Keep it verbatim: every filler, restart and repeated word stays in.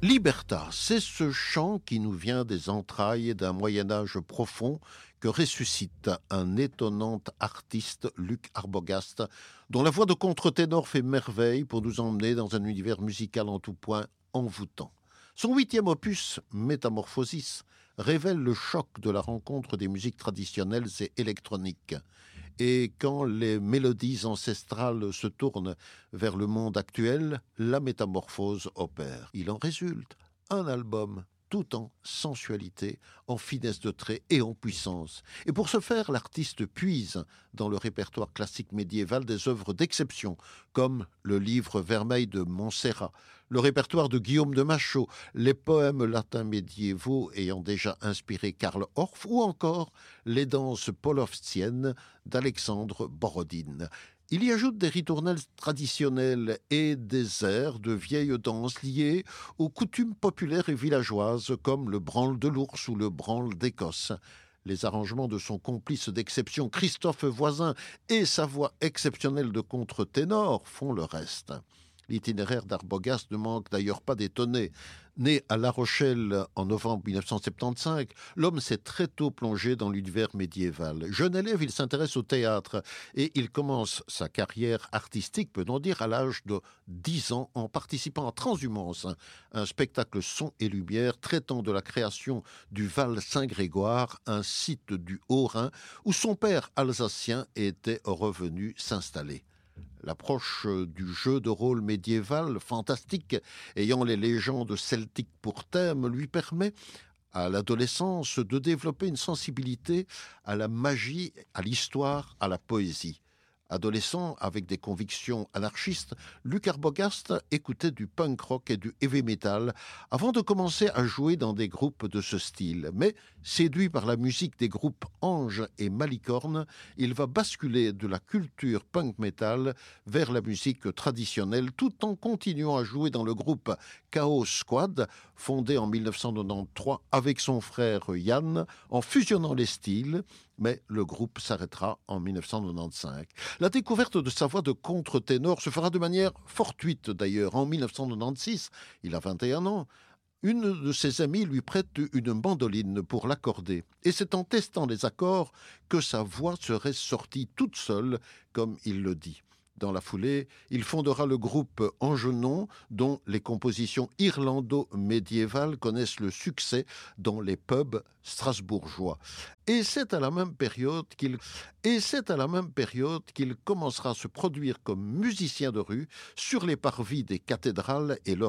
Libertas, c'est ce chant qui nous vient des entrailles d'un Moyen-Âge profond que ressuscite un étonnant artiste, Luc Arbogast, dont la voix de contre-ténor fait merveille pour nous emmener dans un univers musical en tout point envoûtant. Son huitième opus, Métamorphosis, révèle le choc de la rencontre des musiques traditionnelles et électroniques. Et quand les mélodies ancestrales se tournent vers le monde actuel, la métamorphose opère. Il en résulte un album tout en sensualité, en finesse de trait et en puissance. Et pour ce faire, l'artiste puise dans le répertoire classique médiéval des œuvres d'exception, comme le livre Vermeil de Montserrat, le répertoire de Guillaume de Machaut, les poèmes latins médiévaux ayant déjà inspiré Karl Orff, ou encore les danses polovstiennes d'Alexandre Borodine. Il y ajoute des ritournelles traditionnelles et des airs de vieilles danses liées aux coutumes populaires et villageoises comme le branle de l'ours ou le branle d'Écosse. Les arrangements de son complice d'exception Christophe Voisin et sa voix exceptionnelle de contre-ténor font le reste. L'itinéraire d'Arbogast ne manque d'ailleurs pas d'étonner. Né à La Rochelle en novembre mille neuf cent soixante-quinze, l'homme s'est très tôt plongé dans l'univers médiéval. Jeune élève, il s'intéresse au théâtre et il commence sa carrière artistique, peut-on dire, à l'âge de dix ans en participant à Transhumance, un spectacle son et lumière traitant de la création du Val Saint-Grégoire, un site du Haut-Rhin où son père alsacien était revenu s'installer. L'approche du jeu de rôle médiéval fantastique, ayant les légendes celtiques pour thème, lui permet à l'adolescence de développer une sensibilité à la magie, à l'histoire, à la poésie. Adolescent avec des convictions anarchistes, Luc Arbogast écoutait du punk rock et du heavy metal avant de commencer à jouer dans des groupes de ce style. Mais séduit par la musique des groupes Ange et Malicorne, il va basculer de la culture punk metal vers la musique traditionnelle tout en continuant à jouer dans le groupe Chaos Squad, fondé en mille neuf cent quatre-vingt-treize avec son frère Yann, en fusionnant les styles. Mais le groupe s'arrêtera en mille neuf cent quatre-vingt-quinze. La découverte de sa voix de contre-ténor se fera de manière fortuite d'ailleurs. En mille neuf cent quatre-vingt-seize, il a vingt et un ans, une de ses amies lui prête une mandoline pour l'accorder. Et c'est en testant les accords que sa voix serait sortie toute seule, comme il le dit. Dans la foulée, il fondera le groupe Angenon, dont les compositions irlando-médiévales connaissent le succès dans les pubs strasbourgeois. Et c'est à la même période qu'il, et c'est à la même période qu'il commencera à se produire comme musicien de rue sur les parvis des cathédrales et leurs